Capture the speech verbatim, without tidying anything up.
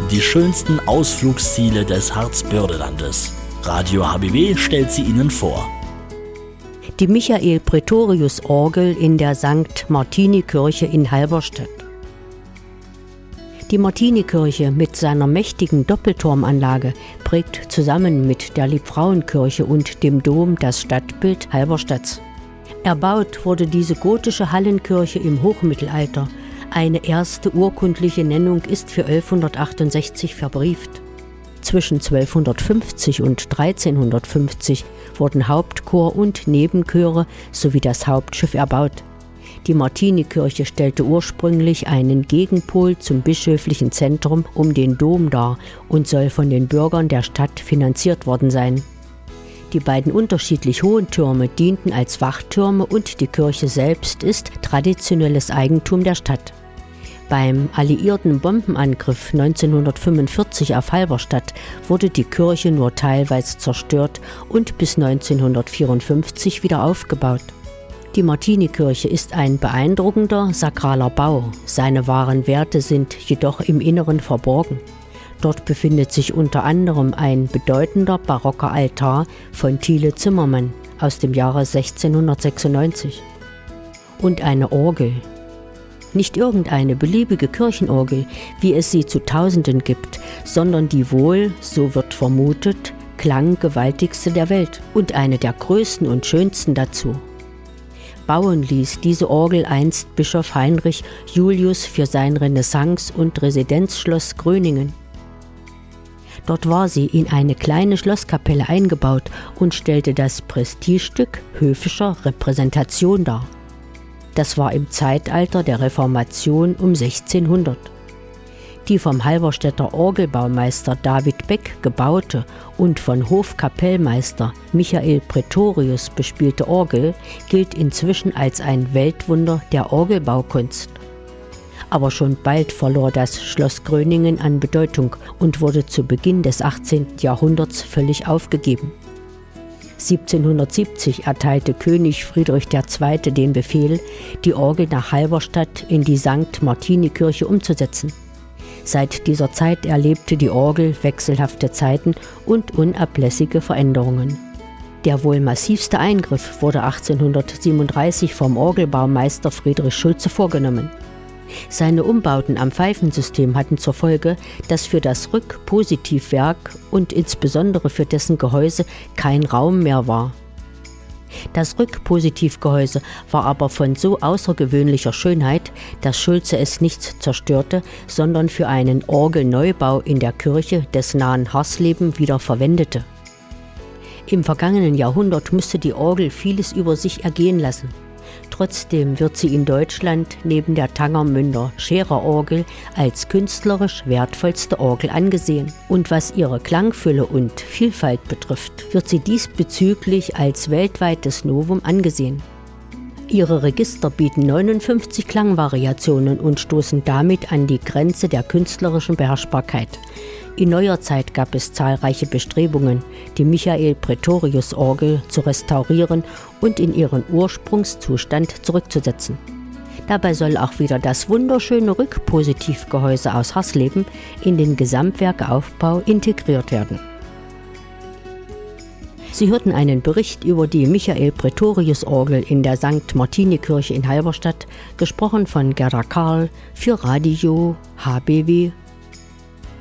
die schönsten Ausflugsziele des Harzbördelandes. Radio H B W stellt sie Ihnen vor. Die Michael-Praetorius-Orgel in der Sankt Martini-Kirche in Halberstadt. Die Martini-Kirche mit seiner mächtigen Doppelturmanlage prägt zusammen mit der Liebfrauenkirche und dem Dom das Stadtbild Halberstadts. Erbaut wurde diese gotische Hallenkirche im Hochmittelalter. Eine erste urkundliche Nennung ist für elfhundertachtundsechzig verbrieft. Zwischen zwölfhundertfünfzig und dreizehnhundertfünfzig wurden Hauptchor und Nebenchöre sowie das Hauptschiff erbaut. Die Martini-Kirche stellte ursprünglich einen Gegenpol zum bischöflichen Zentrum um den Dom dar und soll von den Bürgern der Stadt finanziert worden sein. Die beiden unterschiedlich hohen Türme dienten als Wachtürme und die Kirche selbst ist traditionelles Eigentum der Stadt. Beim alliierten Bombenangriff neunzehnhundertfünfundvierzig auf Halberstadt wurde die Kirche nur teilweise zerstört und bis neunzehnhundertvierundfünfzig wieder aufgebaut. Die Martini-Kirche ist ein beeindruckender sakraler Bau. Seine wahren Werte sind jedoch im Inneren verborgen. Dort befindet sich unter anderem ein bedeutender barocker Altar von Thiele Zimmermann aus dem Jahre sechzehnhundertsechsundneunzig und eine Orgel. Nicht irgendeine beliebige Kirchenorgel, wie es sie zu Tausenden gibt, sondern die wohl, so wird vermutet, klanggewaltigste der Welt und eine der größten und schönsten dazu. Bauen ließ diese Orgel einst Bischof Heinrich Julius für sein Renaissance- und Residenzschloss Gröningen. Dort war sie in eine kleine Schlosskapelle eingebaut und stellte das Prestigestück höfischer Repräsentation dar. Das war im Zeitalter der Reformation um sechzehnhundert. Die vom Halberstädter Orgelbaumeister David Beck gebaute und von Hofkapellmeister Michael Praetorius bespielte Orgel gilt inzwischen als ein Weltwunder der Orgelbaukunst. Aber schon bald verlor das Schloss Gröningen an Bedeutung und wurde zu Beginn des achtzehnten Jahrhunderts völlig aufgegeben. siebzehnhundertsiebzig erteilte König Friedrich der Zweite den Befehl, die Orgel nach Halberstadt in die Sankt Martini-Kirche umzusetzen. Seit dieser Zeit erlebte die Orgel wechselhafte Zeiten und unablässige Veränderungen. Der wohl massivste Eingriff wurde achtzehnhundertsiebenunddreißig vom Orgelbaumeister Friedrich Schulze vorgenommen. Seine Umbauten am Pfeifensystem hatten zur Folge, dass für das Rückpositivwerk und insbesondere für dessen Gehäuse kein Raum mehr war. Das Rückpositivgehäuse war aber von so außergewöhnlicher Schönheit, dass Schulze es nicht zerstörte, sondern für einen Orgelneubau in der Kirche des nahen Harsleben wieder verwendete. Im vergangenen Jahrhundert musste die Orgel vieles über sich ergehen lassen. Trotzdem wird sie in Deutschland neben der Tangermünder Scherer-Orgel als künstlerisch wertvollste Orgel angesehen. Und was ihre Klangfülle und Vielfalt betrifft, wird sie diesbezüglich als weltweites Novum angesehen. Ihre Register bieten neunundfünfzig Klangvariationen und stoßen damit an die Grenze der künstlerischen Beherrschbarkeit. In neuer Zeit gab es zahlreiche Bestrebungen, die Michael-Praetorius-Orgel zu restaurieren und in ihren Ursprungszustand zurückzusetzen. Dabei soll auch wieder das wunderschöne Rückpositivgehäuse aus Harsleben in den Gesamtwerkeaufbau integriert werden. Sie hörten einen Bericht über die Michael-Praetorius-Orgel in der Sankt Martini-Kirche in Halberstadt, gesprochen von Gerda Karl für Radio H B W